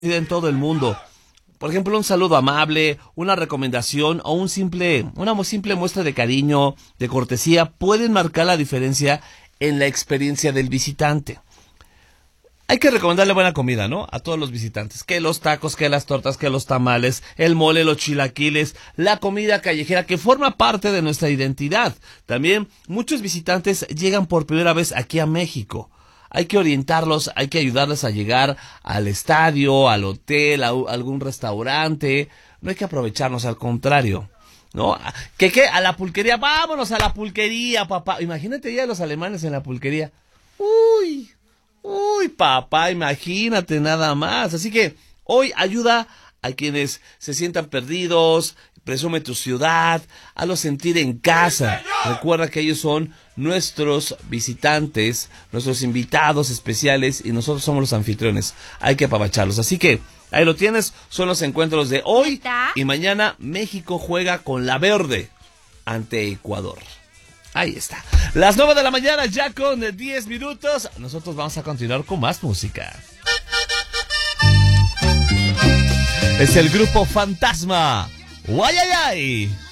en todo el mundo. Por ejemplo, un saludo amable, una recomendación o una simple muestra de cariño, de cortesía, pueden marcar la diferencia en la experiencia del visitante. Hay que recomendarle buena comida, ¿no? A todos los visitantes. Que los tacos, que las tortas, que los tamales, el mole, los chilaquiles, la comida callejera que forma parte de nuestra identidad. También muchos visitantes llegan por primera vez aquí a México. Hay que orientarlos, hay que ayudarles a llegar al estadio, al hotel, a algún restaurante. No hay que aprovecharnos, al contrario, ¿no? ¿Qué? A la pulquería, vámonos a la pulquería, papá. Imagínate ya los alemanes en la pulquería. Uy, papá, imagínate nada más. Así que hoy ayuda a quienes se sientan perdidos, presume tu ciudad, hazlos sentir en casa. Recuerda que ellos son nuestros visitantes, nuestros invitados especiales y nosotros somos los anfitriones. Hay que apapacharlos. Así que ahí lo tienes, son los encuentros de hoy y mañana México juega con la verde ante Ecuador. Ahí está. Las 9 de la mañana ya con 10 minutos. Nosotros vamos a continuar con más música. Es el grupo Fantasma. ¡Guayayay!